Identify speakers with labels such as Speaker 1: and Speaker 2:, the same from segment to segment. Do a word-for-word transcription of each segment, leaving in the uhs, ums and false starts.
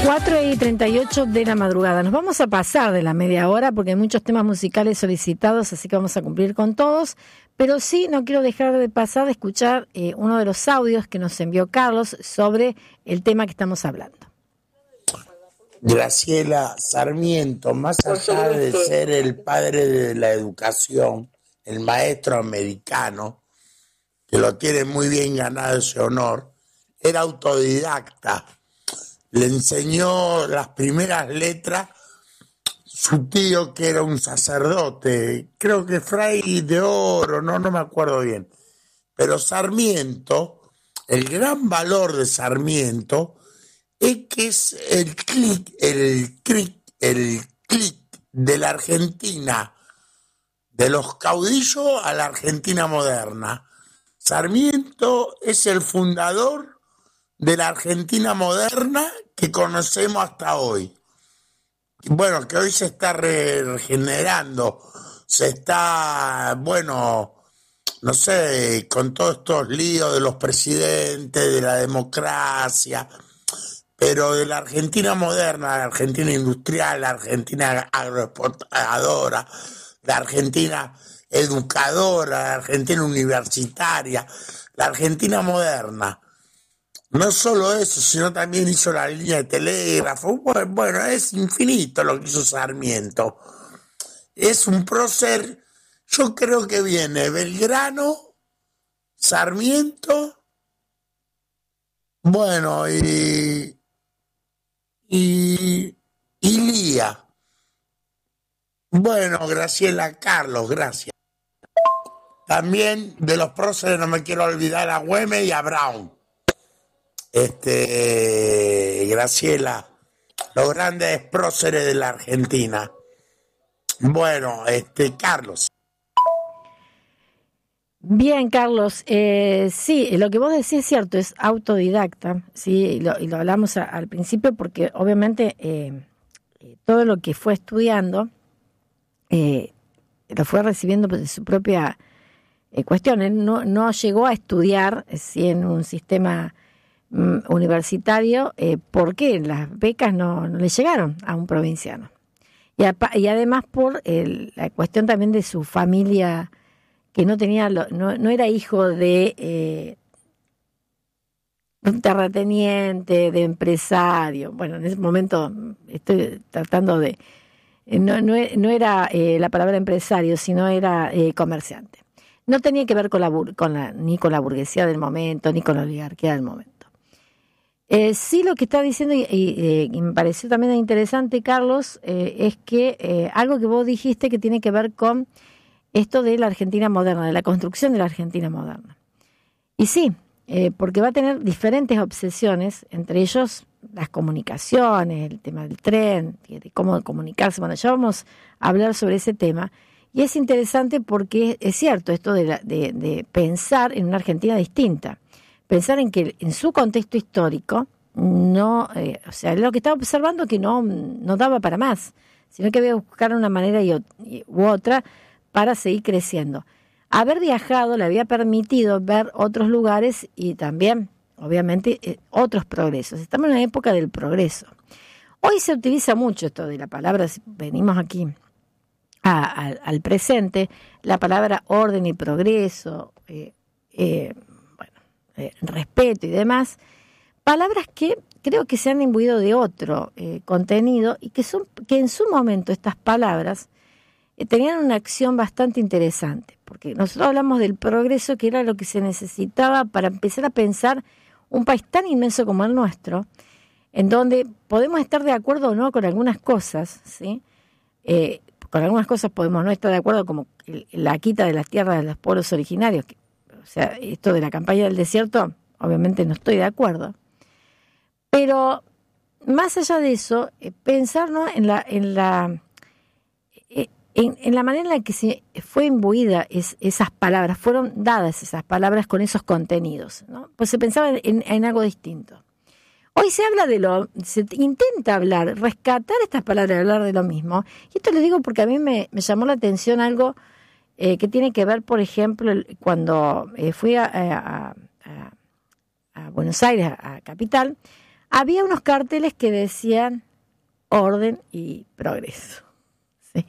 Speaker 1: cuatro y treinta y ocho de la madrugada. Nos vamos a pasar de la media hora porque hay muchos temas musicales solicitados, así que vamos a cumplir con todos. Pero sí, no quiero dejar de pasar de escuchar eh, uno de los audios que nos envió Carlos sobre el tema que estamos hablando.
Speaker 2: Graciela Sarmiento, más allá de ser el padre de la educación, el maestro americano, que lo tiene muy bien ganado ese honor, era autodidacta. Le enseñó las primeras letras su tío, que era un sacerdote, creo que Fray de Oro, no, no me acuerdo bien. Pero Sarmiento, el gran valor de Sarmiento es que es el clic, el clic, el clic de la Argentina, de los caudillos a la Argentina moderna. Sarmiento es el fundador de la Argentina moderna que conocemos hasta hoy. Bueno, que hoy se está regenerando, se está, bueno, no sé, con todos estos líos de los presidentes, de la democracia, pero de la Argentina moderna, la Argentina industrial, la Argentina agroexportadora, la Argentina educadora, la Argentina universitaria, la Argentina moderna. No solo eso, sino también hizo la línea de telégrafo. Bueno, es infinito lo que hizo Sarmiento. Es un prócer, yo creo que viene Belgrano, Sarmiento, bueno, y, y, y Lía. Bueno, Graciela, Carlos, gracias. También de los próceres no me quiero olvidar a Güemes y a Brown. Este, Graciela, los grandes próceres de la Argentina. Bueno, este, Carlos.
Speaker 1: Bien, Carlos, eh, sí, lo que vos decís es cierto, es autodidacta, sí, y lo, y lo hablamos a, al principio porque obviamente eh, todo lo que fue estudiando eh, lo fue recibiendo de su propia eh, cuestión. Él no, no llegó a estudiar eh, sí, en un sistema universitario, eh, porque las becas no, no le llegaron a un provinciano. Y, a, y además por el, la cuestión también de su familia, que no tenía lo, no, no era hijo de eh, un terrateniente, de empresario. Bueno, en ese momento estoy tratando de... No, no, no era eh, la palabra empresario, sino era eh, comerciante. No tenía que ver con la, con la, ni con la burguesía del momento, ni con la oligarquía del momento. Eh, sí, lo que está diciendo, y, y, y me pareció también interesante, Carlos, eh, es que eh, algo que vos dijiste que tiene que ver con esto de la Argentina moderna, de la construcción de la Argentina moderna. Y sí, eh, porque va a tener diferentes obsesiones, entre ellos las comunicaciones, el tema del tren, de cómo comunicarse. Bueno, ya vamos a hablar sobre ese tema. Y es interesante porque es cierto esto de, la, de, de pensar en una Argentina distinta. Pensar en que en su contexto histórico, no, eh, o sea, lo que estaba observando que no, no daba para más, sino que había que buscar una manera y, y, u otra para seguir creciendo. Haber viajado le había permitido ver otros lugares y también, obviamente, eh, otros progresos. Estamos en una época del progreso. Hoy se utiliza mucho esto de la palabra, venimos aquí a, a, al presente, la palabra orden y progreso, eh, eh, Eh, respeto y demás, palabras que creo que se han imbuido de otro eh, contenido y que son que en su momento estas palabras eh, tenían una acción bastante interesante, porque nosotros hablamos del progreso, que era lo que se necesitaba para empezar a pensar un país tan inmenso como el nuestro, en donde podemos estar de acuerdo o no con algunas cosas, ¿sí? Eh, con algunas cosas podemos no estar de acuerdo, como la quita de las tierras de los pueblos originarios, que o sea, esto de la campaña del desierto, obviamente no estoy de acuerdo. Pero más allá de eso, eh, pensar, ¿no?, en la en la eh, en, en la manera en la que se fue imbuida es, esas palabras, fueron dadas esas palabras con esos contenidos, ¿no? Pues se pensaba en, en algo distinto. Hoy se habla de lo, se intenta hablar, rescatar estas palabras, hablar de lo mismo. Y esto lo digo porque a mí me, me llamó la atención algo Eh, que tiene que ver, por ejemplo, cuando eh, fui a, a, a, a Buenos Aires, a, a Capital, había unos carteles que decían orden y progreso. ¿Sí?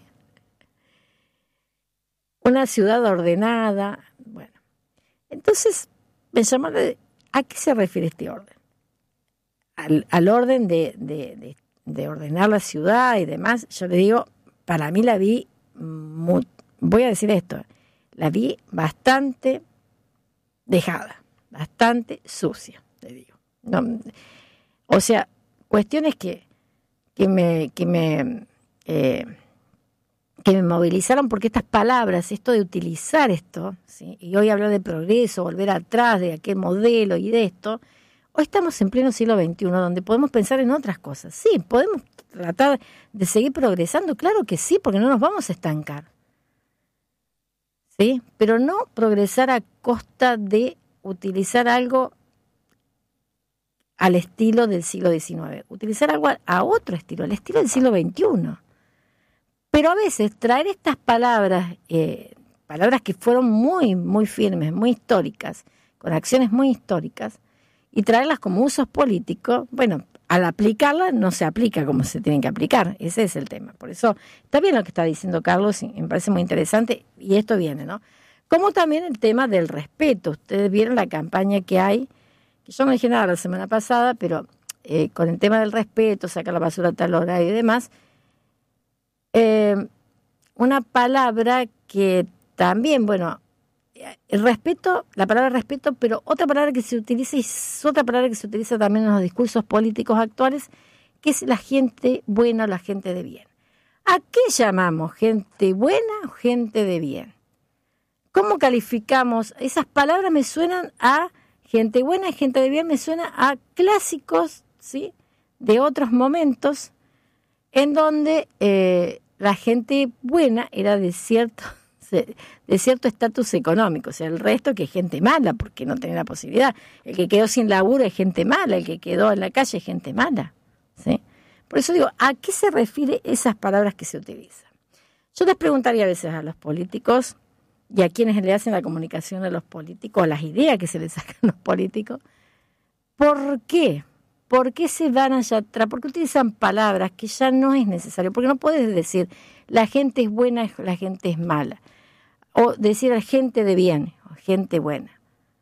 Speaker 1: Una ciudad ordenada. Bueno, entonces me llamó la- ¿a qué se refiere este orden? Al, al orden de, de, de, de ordenar la ciudad y demás. Yo le digo, para mí la vi, muy, voy a decir esto, la vi bastante dejada, bastante sucia, le digo. No, o sea, cuestiones que, que me, que me, eh, que me movilizaron, porque estas palabras, esto de utilizar esto, ¿sí? Y hoy hablar de progreso, volver atrás de aquel modelo y de esto, hoy estamos en pleno siglo veintiuno, donde podemos pensar en otras cosas. Sí, podemos tratar de seguir progresando, claro que sí, porque no nos vamos a estancar. ¿Sí? Pero no progresar a costa de utilizar algo al estilo del siglo diecinueve, utilizar algo a otro estilo, al estilo del siglo veintiuno. Pero a veces traer estas palabras, eh, palabras que fueron muy, muy firmes, muy históricas, con acciones muy históricas, y traerlas como usos políticos, bueno, al aplicarlas no se aplica como se tienen que aplicar, ese es el tema. Por eso está bien lo que está diciendo Carlos, y me parece muy interesante, y esto viene, ¿no? Como también el tema del respeto. Ustedes vieron la campaña que hay, que yo no dije nada la semana pasada, pero eh, con el tema del respeto, sacar la basura a tal hora y demás, eh, una palabra que también, bueno, el respeto, la palabra respeto, pero otra palabra que se utiliza, y es otra palabra que se utiliza también en los discursos políticos actuales, que es la gente buena o la gente de bien. ¿A qué llamamos gente buena o gente de bien? ¿Cómo calificamos? Esas palabras me suenan a gente buena y gente de bien, me suena a clásicos, ¿sí?, de otros momentos en donde eh, la gente buena era de cierto, de cierto estatus económico, o sea, el resto que es gente mala, porque no tenía la posibilidad. El que quedó sin laburo es gente mala, el que quedó en la calle es gente mala, ¿sí? Por eso digo, ¿a qué se refiere esas palabras que se utilizan? Yo les preguntaría a veces a los políticos y a quienes le hacen la comunicación a los políticos, a las ideas que se les sacan a los políticos, ¿por qué? ¿Por qué se van allá atrás? ¿Por qué utilizan palabras que ya no es necesario? Porque no puedes decir la gente es buena, la gente es mala. O decir a gente de bien, o gente buena.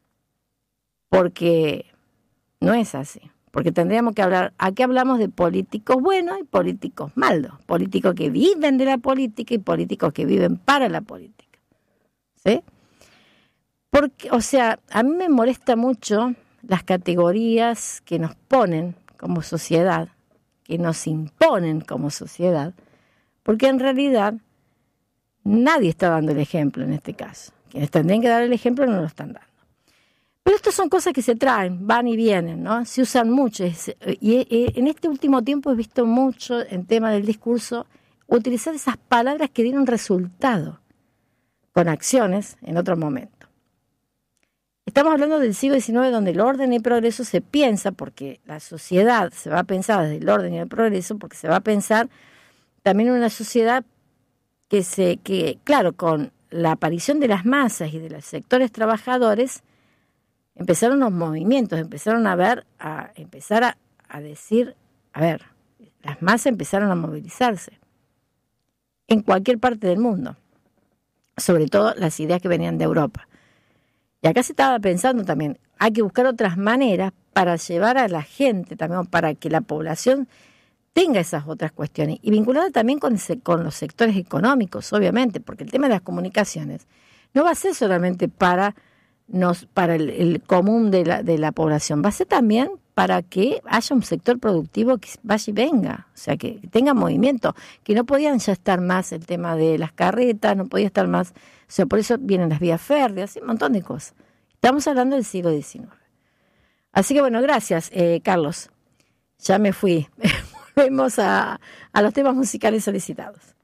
Speaker 1: Porque no es así. Porque tendríamos que hablar, aquí hablamos de políticos buenos y políticos malos. Políticos que viven de la política y políticos que viven para la política. ¿Sí? Porque, o sea, a mí me molesta mucho las categorías que nos ponen como sociedad, que nos imponen como sociedad, porque en realidad nadie está dando el ejemplo en este caso. Quienes tendrían que dar el ejemplo no lo están dando. Pero estas son cosas que se traen, van y vienen, ¿no? Se usan mucho. Y en este último tiempo he visto mucho en tema del discurso utilizar esas palabras que dieron resultado con acciones en otro momento. Estamos hablando del siglo diecinueve, donde el orden y el progreso se piensa, porque la sociedad se va a pensar desde el orden y el progreso, porque se va a pensar también en una sociedad que, se, que claro, con la aparición de las masas y de los sectores trabajadores, empezaron los movimientos, empezaron a ver, a empezar a, a decir, a ver, las masas empezaron a movilizarse en cualquier parte del mundo, sobre todo las ideas que venían de Europa. Y acá se estaba pensando también, hay que buscar otras maneras para llevar a la gente también, para que la población tenga esas otras cuestiones, y vinculada también con, ese, con los sectores económicos, obviamente, porque el tema de las comunicaciones no va a ser solamente para, nos, para el, el común de la, de la población, va a ser también para que haya un sector productivo que vaya y venga, o sea, que tenga movimiento, que no podían ya estar más el tema de las carretas, no podía estar más, o sea, por eso vienen las vías férreas, un montón de cosas. Estamos hablando del siglo diecinueve. Así que bueno, gracias, eh, Carlos. Ya me fui. Volvemos a, a los temas musicales solicitados.